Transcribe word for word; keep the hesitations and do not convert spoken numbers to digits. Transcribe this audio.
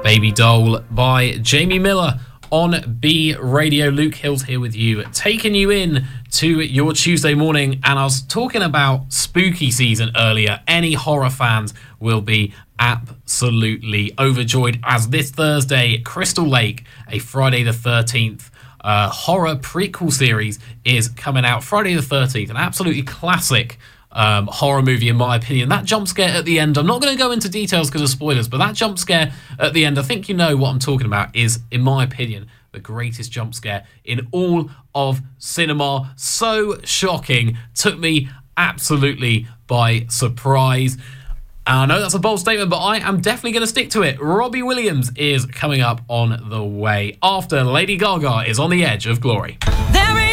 Baby Doll by Jamie Miller on B Radio. Luke Hills here with you, taking you in to your Tuesday morning. And I was talking about spooky season earlier. Any horror fans will be absolutely overjoyed as this Thursday, Crystal Lake, a Friday the thirteenth uh, horror prequel series is coming out. Friday the thirteenth, an absolutely classic Um, horror movie in my opinion. That jump scare at the end, I'm not going to go into details because of spoilers, but that jump scare at the end, I think you know what I'm talking about, is in my opinion the greatest jump scare in all of cinema. So shocking, took me absolutely by surprise. I know that's a bold statement, but I am definitely going to stick to it. Robbie Williams is coming up on the way after Lady Gaga is on the edge of glory. There